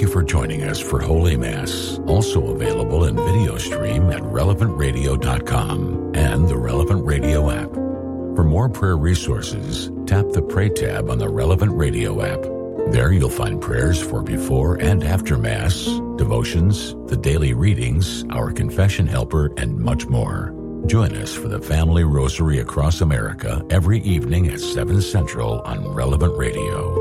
Thank you for joining us for Holy Mass, also available in video stream at relevantradio.com and the Relevant Radio app. For more prayer resources, tap the Pray tab on the Relevant Radio app. There you'll find prayers for before and after Mass, devotions, the daily readings, our confession helper, and much more. Join us for the Family Rosary across America every evening at 7 Central on Relevant Radio.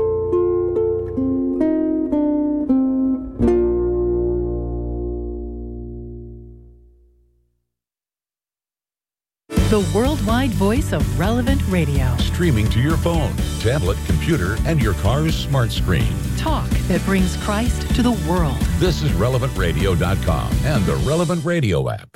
The worldwide voice of Relevant Radio. Streaming to your phone, tablet, computer, and your car's smart screen. Talk that brings Christ to the world. This is relevantradio.com and the Relevant Radio app.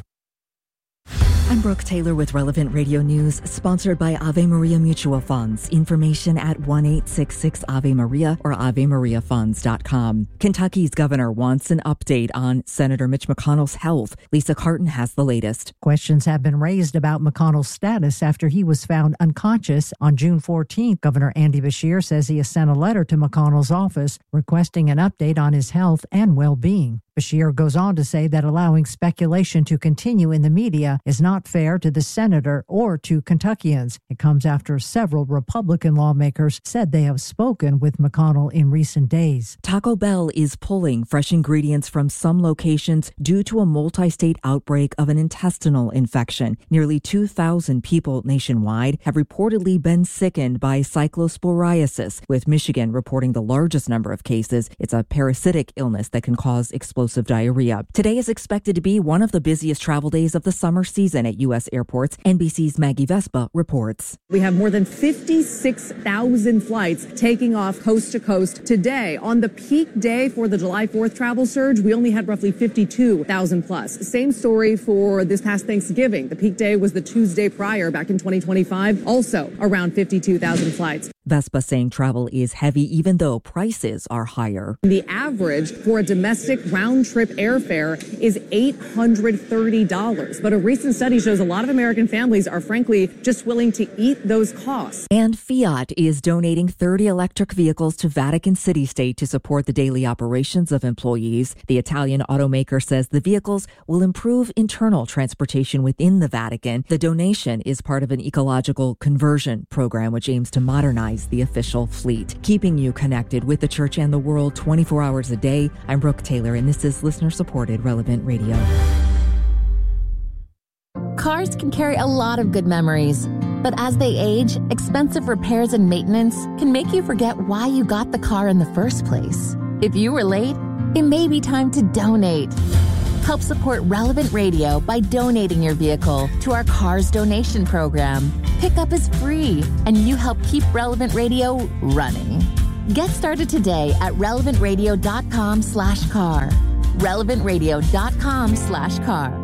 I'm Brooke Taylor with Relevant Radio News, sponsored by Ave Maria Mutual Funds. Information at 1-866-AVE-MARIA or AveMariaFunds.com. Kentucky's governor wants an update on Senator Mitch McConnell's health. Lisa Carton has the latest. Questions have been raised about McConnell's status after he was found unconscious. On June 14th, Governor Andy Beshear says he has sent a letter to McConnell's office requesting an update on his health and well-being. Beshear goes on to say that allowing speculation to continue in the media is not fair to the senator or to Kentuckians. It comes after several Republican lawmakers said they have spoken with McConnell in recent days. Taco Bell is pulling fresh ingredients from some locations due to a multi-state outbreak of an intestinal infection. Nearly 2,000 people nationwide have reportedly been sickened by cyclosporiasis, with Michigan reporting the largest number of cases. It's a parasitic illness that can cause explosive diarrhea. Today is expected to be one of the busiest travel days of the summer season at U.S. airports. NBC's Maggie Vespa reports. We have more than 56,000 flights taking off coast to coast today. On the peak day for the July 4th travel surge, we only had roughly 52,000 plus. Same story for this past Thanksgiving. The peak day was the Tuesday prior back in 2025, also around 52,000 flights. Vespa saying travel is heavy even though prices are higher. The average for a domestic round-trip airfare is $830. But a recent study shows a lot of American families are frankly just willing to eat those costs. And Fiat is donating 30 electric vehicles to Vatican City State to support the daily operations of employees. The Italian automaker says the vehicles will improve internal transportation within the Vatican. The donation is part of an ecological conversion program which aims to modernize the official fleet. Keeping you connected with the church and the world 24 hours a day, I'm Brooke Taylor, and this is listener-supported Relevant Radio. Cars can carry a lot of good memories, but as they age, expensive repairs and maintenance can make you forget why you got the car in the first place. If you were late, it may be time to donate. Help support Relevant Radio by donating your vehicle to our Cars donation program. Pickup is free, and you help keep Relevant Radio running. Get started today at relevantradio.com/car. relevantradio.com/car.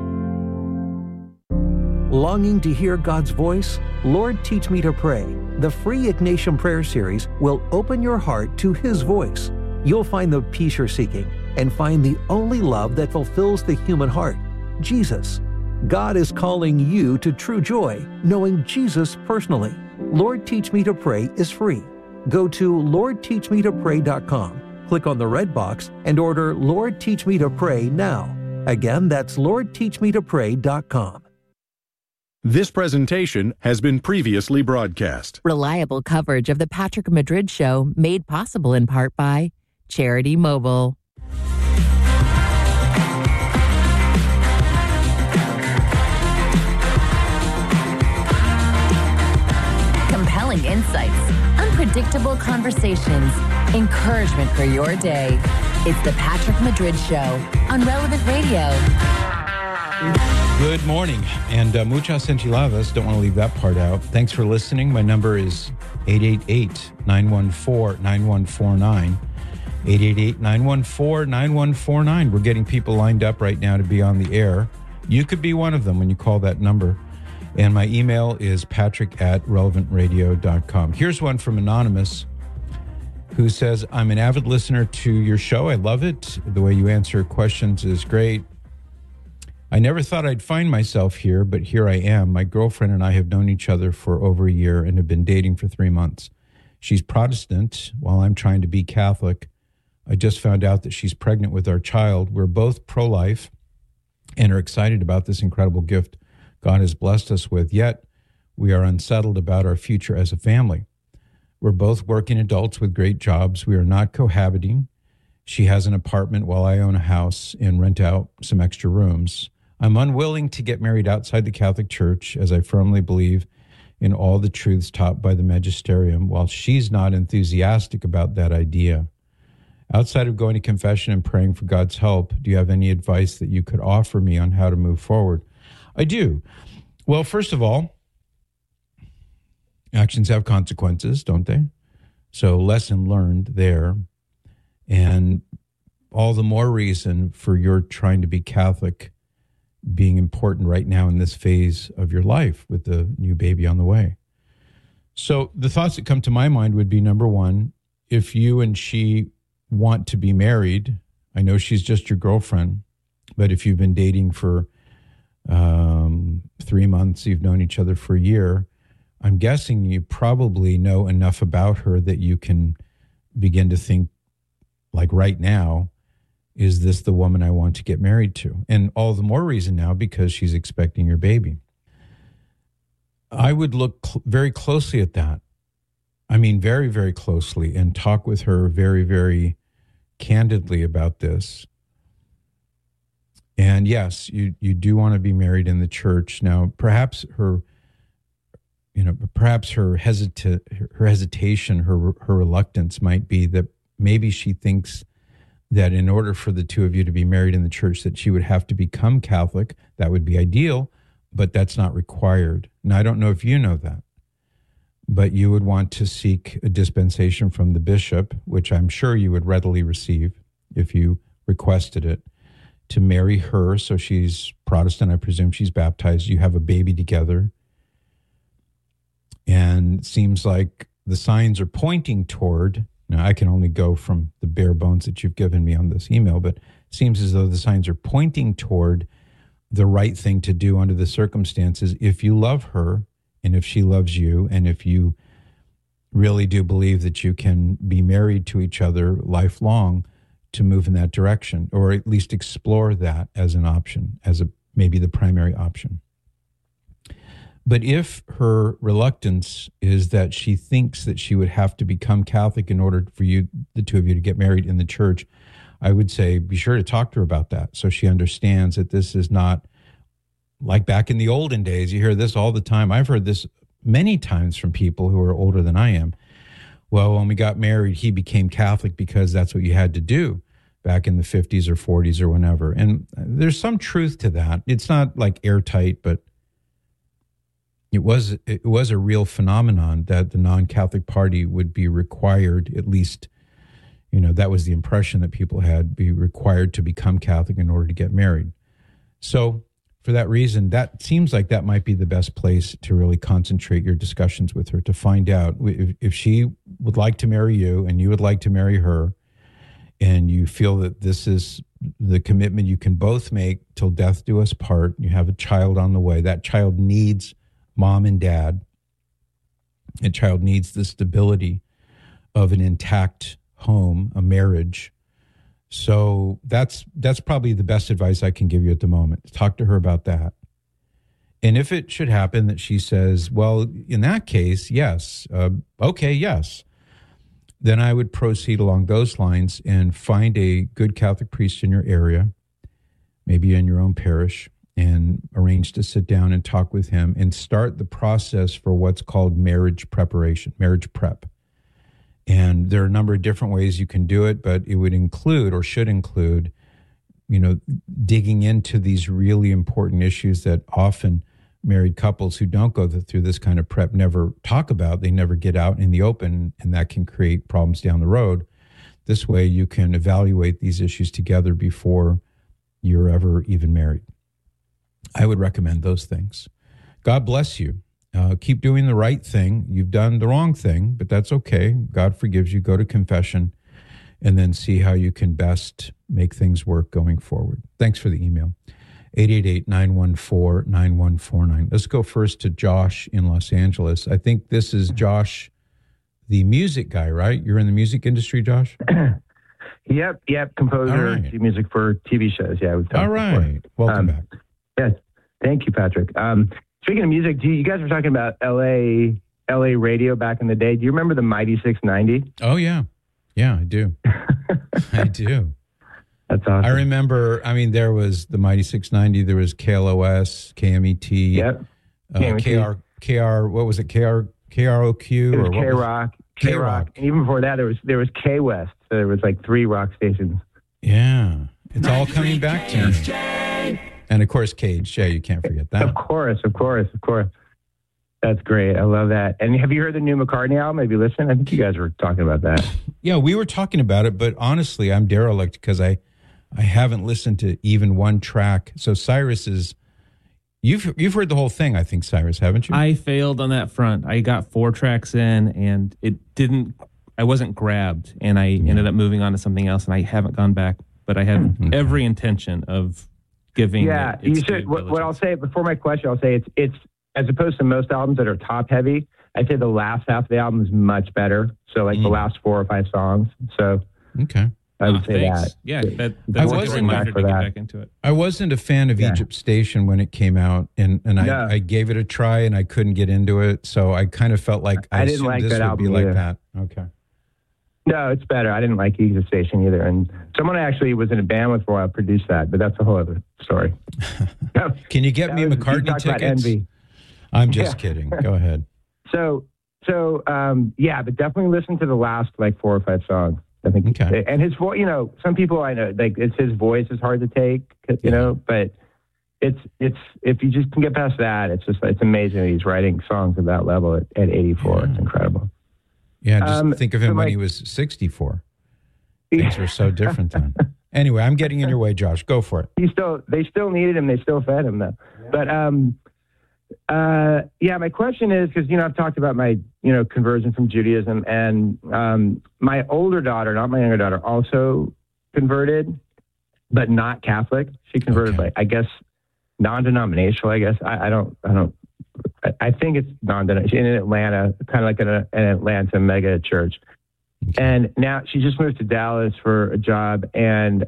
Longing to hear God's voice? Lord, Teach Me to Pray. The free Ignatian Prayer Series will open your heart to His voice. You'll find the peace you're seeking and find the only love that fulfills the human heart, Jesus. God is calling you to true joy, knowing Jesus personally. Lord, Teach Me to Pray is free. Go to LordTeachMeToPray.com, click on the red box, and order Lord, Teach Me to Pray now. Again, that's LordTeachMeToPray.com. This presentation has been previously broadcast. Reliable coverage of the Patrick Madrid Show made possible in part by Charity Mobile. Compelling insights, unpredictable conversations, encouragement for your day. It's the Patrick Madrid Show on Relevant Radio. Good morning, and muchas enchiladas. Don't want to leave that part out. Thanks for listening. My number is 888-914-9149. 888-914-9149. We're getting people lined up right now to be on the air. You could be one of them when you call that number. And my email is patrick@relevantradio.com. Here's one from Anonymous who says, I'm an avid listener to your show. I love it. The way you answer questions is great. I never thought I'd find myself here, but here I am. My girlfriend and I have known each other for over a year and have been dating for 3 months. She's Protestant while I'm trying to be Catholic. I just found out that she's pregnant with our child. We're both pro-life and are excited about this incredible gift God has blessed us with, yet we are unsettled about our future as a family. We're both working adults with great jobs. We are not cohabiting. She has an apartment while I own a house and rent out some extra rooms. I'm unwilling to get married outside the Catholic Church, as I firmly believe in all the truths taught by the magisterium, while she's not enthusiastic about that idea. Outside of going to confession and praying for God's help, do you have any advice that you could offer me on how to move forward? I do. Well, first of all, actions have consequences, don't they? So lesson learned there. And all the more reason for your trying to be Catholic being important right now in this phase of your life with the new baby on the way. So the thoughts that come to my mind would be, number one, if you and she want to be married, I know she's just your girlfriend, but if you've been dating for 3 months, you've known each other for a year, I'm guessing you probably know enough about her that you can begin to think, like right now, is this the woman I want to get married to? And all the more reason now because she's expecting your baby. I would look very closely at that. I mean, very, very closely, and talk with her very, very candidly about this. And yes, you do want to be married in the church. Now, perhaps her hesitation, her reluctance might be that maybe she thinks that in order for the two of you to be married in the church, that she would have to become Catholic. That would be ideal, but that's not required. Now, I don't know if you know that, but you would want to seek a dispensation from the bishop, which I'm sure you would readily receive if you requested it, to marry her. So she's Protestant, I presume she's baptized. You have a baby together. And it seems like the signs are pointing toward, now I can only go from the bare bones that you've given me on this email, but it seems as though the signs are pointing toward the right thing to do under the circumstances if you love her and if she loves you, and if you really do believe that you can be married to each other lifelong, to move in that direction, or at least explore that as an option, as maybe the primary option. But if her reluctance is that she thinks that she would have to become Catholic in order for you, the two of you, to get married in the church, I would say be sure to talk to her about that so she understands that this is not like back in the olden days. You hear this all the time. I've heard this many times from people who are older than I am. Well, when we got married, he became Catholic because that's what you had to do back in the 50s or 40s or whenever. And there's some truth to that. It's not like airtight, but it was a real phenomenon that the non-Catholic party would be required, at least, that was the impression that people had, be required to become Catholic in order to get married. So for that reason, that seems like that might be the best place to really concentrate your discussions with her, to find out if she would like to marry you and you would like to marry her, and you feel that this is the commitment you can both make till death do us part. You have a child on the way. That child needs mom and dad. A child needs the stability of an intact home, a marriage. So that's probably the best advice I can give you at the moment. Talk to her about that. And if it should happen that she says, well, in that case, yes, okay, yes, then I would proceed along those lines and find a good Catholic priest in your area, maybe in your own parish, and arrange to sit down and talk with him and start the process for what's called marriage preparation, marriage prep. And there are a number of different ways you can do it, but it would include, or should include, digging into these really important issues that often married couples who don't go through this kind of prep never talk about. They never get out in the open, and that can create problems down the road. This way you can evaluate these issues together before you're ever even married. I would recommend those things. God bless you. Keep doing the right thing. You've done the wrong thing, but that's okay. God forgives you. Go to confession and then see how you can best make things work going forward. Thanks for the email. 888-914-9149. Let's go first to Josh in Los Angeles. I think this is Josh, the music guy, right? You're in the music industry, Josh? Yep. Composer, music for TV shows. Yeah, we've talked before. Welcome back. Yes, thank you, Patrick. Speaking of music, you guys were talking about LA radio back in the day. Do you remember the Mighty 690? Oh yeah, I do. I do. That's awesome. I remember. I mean, there was the Mighty 690. There was KLOS, KMET. Yep. KR. What was it? KROQ or K-Rock. K-Rock. And even before that, there was K-West. So there was like 3 rock stations. Yeah. It's all coming back to me. And of course, KHJ. You can't forget that. Of course. That's great. I love that. And have you heard the new McCartney album? Have you listened? I think you guys were talking about that. Yeah, we were talking about it, but honestly, I'm derelict because I haven't listened to even one track. So Cyrus is... You've heard the whole thing, I think, Cyrus, haven't you? I failed on that front. I got 4 tracks in, and I wasn't grabbed, and I ended up moving on to something else, and I haven't gone back, but I have every intention of giving. Yeah, you should. What I'll say before my question, I'll say it's as opposed to most albums that are top heavy. I'd say the last half of the album is much better. So like the last 4 or 5 songs. So okay. I would say that. Yeah, that's a reminder to get back into it. I wasn't a fan of Egypt Station when it came out, and I gave it a try, and I couldn't get into it. So I kind of felt like I didn't like this would be like either. That. Okay. No, it's better. I didn't like Egypt Station either. And someone I actually was in a band with for a while produced that, but that's a whole other story. Can you get me McCartney tickets? I'm just kidding. Go ahead. So, but definitely listen to the last like 4 or 5 songs. I think, and his voice, some people I know, like it's his voice is hard to take, but it's if you just can get past that, it's amazing that he's writing songs at that level at 84. Yeah. It's incredible. Yeah, just think of him when he was 64. Things were so different then. Anyway, I'm getting in your way, Josh. Go for it. They still needed him. They still fed him though. Yeah. But my question is because I've talked about my conversion from Judaism, and my older daughter, not my younger daughter, also converted, but not Catholic. She converted like I guess non-denominational. I guess I think it's non-denominational in Atlanta, kind of like an Atlanta mega church. Okay. And now she just moved to Dallas for a job, and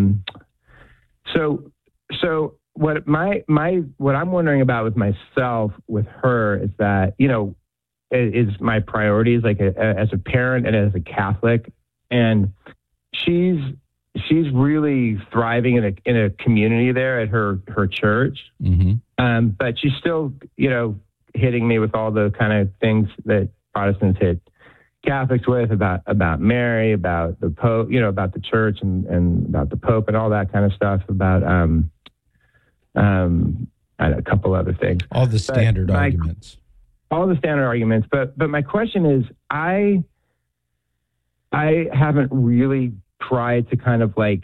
so. What I'm wondering about with myself, with her, is that, is my priorities like as a parent and as a Catholic. And she's really thriving in a community there at her church. Mm-hmm. But she's still, hitting me with all the kind of things that Protestants hit Catholics with about Mary, about the Pope, about the church and about the Pope and all that kind of stuff, about, a couple other things. All the standard arguments. All the standard arguments. But my question is, I haven't really tried to kind of like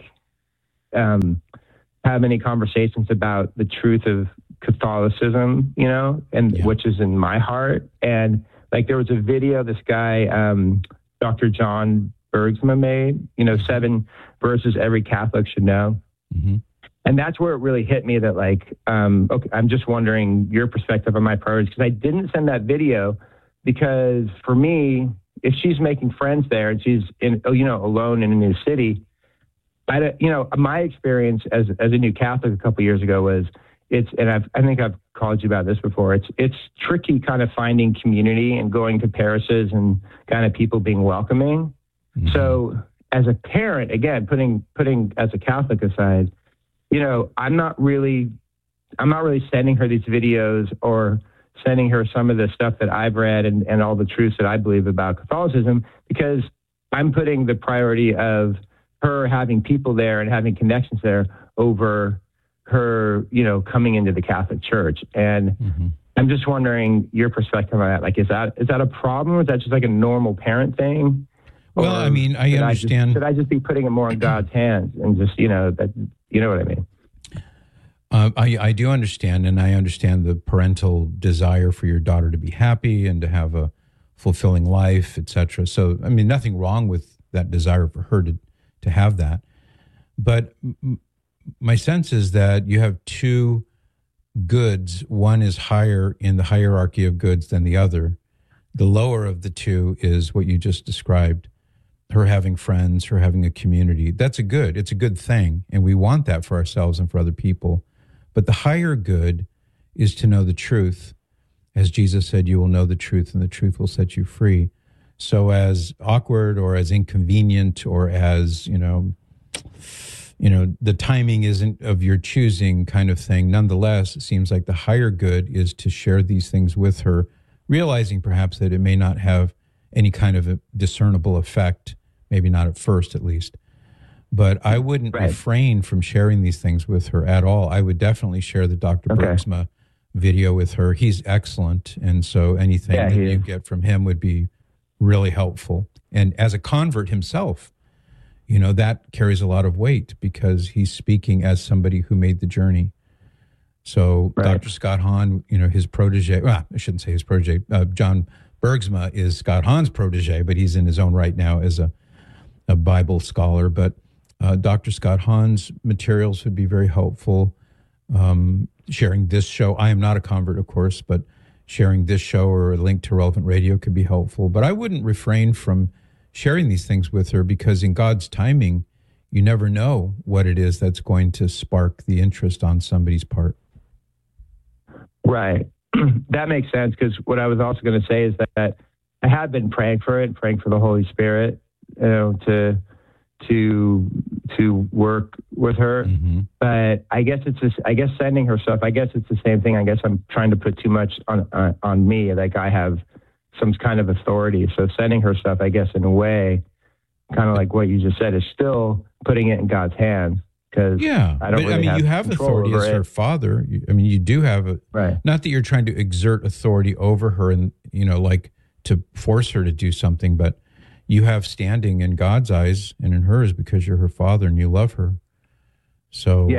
have any conversations about the truth of Catholicism, which is in my heart. And like there was a video this guy, Dr. John Bergsma made, 7 verses every Catholic should know. Mm-hmm. And that's where it really hit me that I'm just wondering your perspective on my priorities, because I didn't send that video because for me, if she's making friends there and she's alone in a new city, my experience as a new Catholic a couple of years ago was I think I've called you about this before. It's tricky kind of finding community and going to parishes and kind of people being welcoming. Mm-hmm. So as a parent, again, putting as a Catholic aside, I'm not really sending her these videos or sending her some of the stuff that I've read and all the truths that I believe about Catholicism, because I'm putting the priority of her having people there and having connections there over her, coming into the Catholic Church. And I'm just wondering your perspective on that. Like, is that a problem? Or is that just like a normal parent thing? Well, I mean, I understand. Should I just be putting it more in God's hands and just, that, you know what I mean? I do understand, and I understand the parental desire for your daughter to be happy and to have a fulfilling life, etc. So, I mean, nothing wrong with that desire for her to have that. But my sense is that you have 2 goods. One is higher in the hierarchy of goods than the other. The lower of the 2 is what you just described. her having friends, her having a community. It's a good thing. And we want that for ourselves and for other people. But the higher good is to know the truth. As Jesus said, you will know the truth and the truth will set you free. So as awkward or as inconvenient or as, the timing isn't of your choosing kind of thing, nonetheless, it seems like the higher good is to share these things with her, realizing perhaps that it may not have any kind of a discernible effect, maybe not at first at least. But I wouldn't refrain from sharing these things with her at all. I would definitely share the Dr. Bergsma video with her. He's excellent. And so anything that you get from him would be really helpful. And as a convert himself, that carries a lot of weight because he's speaking as somebody who made the journey. So Dr. Scott Hahn, his protege, well, I shouldn't say his protege, John Bergsma is Scott Hahn's protege, but he's in his own right now as a Bible scholar. But Dr. Scott Hahn's materials would be very helpful. Sharing this show, I am not a convert, of course, but sharing this show or a link to Relevant Radio could be helpful. But I wouldn't refrain from sharing these things with her because in God's timing, you never know what it is that's going to spark the interest on somebody's part. Right. That makes sense, because what I was also going to say is that I have been praying for it, praying for the Holy Spirit, to work with her. Mm-hmm. But I guess sending her stuff, I guess it's the same thing. I guess I'm trying to put too much on me, like I have some kind of authority. So sending her stuff, I guess in a way, kind of like what you just said, is still putting it in God's hands. Because you have authority as her father. You do have it. Right. Not that you're trying to exert authority over her and, like to force her to do something, but you have standing in God's eyes and in hers because you're her father and you love her. So,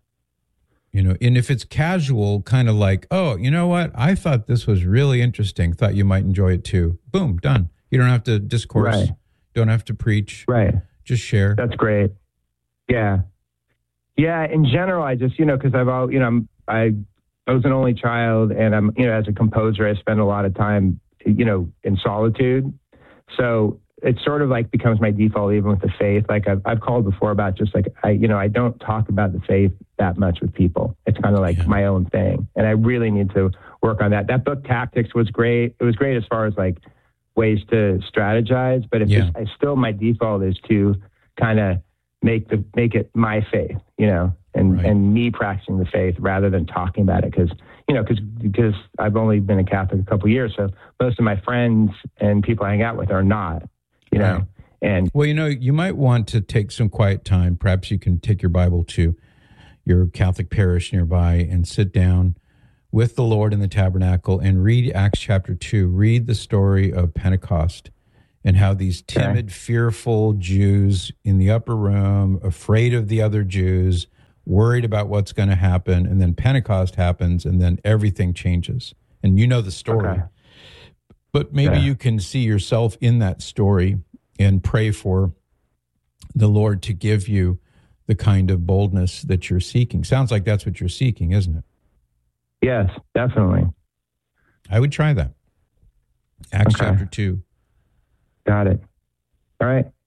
and if it's casual, kind of like, oh, you know what? I thought this was really interesting. Thought you might enjoy it too. Boom, done. You don't have to discourse. Right. Don't have to preach. Right. Just share. That's great. Yeah. Yeah, in general, I just, because I was an only child, and I'm, as a composer, I spend a lot of time, in solitude. So it sort of like becomes my default, even with the faith. Like I've called before about just like, I don't talk about the faith that much with people. It's kind of like my own thing. And I really need to work on that. That book, Tactics, was great. It was great as far as like ways to strategize, but my default is to kind of make it my faith, and me practicing the faith rather than talking about it. Because I've only been a Catholic a couple of years. So most of my friends and people I hang out with are not, know, and you might want to take some quiet time. Perhaps you can take your Bible to your Catholic parish nearby and sit down with the Lord in the tabernacle and read Acts chapter 2. Read the story of Pentecost and how these timid, fearful Jews in the upper room, afraid of the other Jews, worried about what's going to happen, and then Pentecost happens, and then everything changes. And you know the story. Okay. But maybe you can see yourself in that story and pray for the Lord to give you the kind of boldness that you're seeking. Sounds like that's what you're seeking, isn't it? Yes, definitely. I would try that. Acts chapter 2. Got it. All right.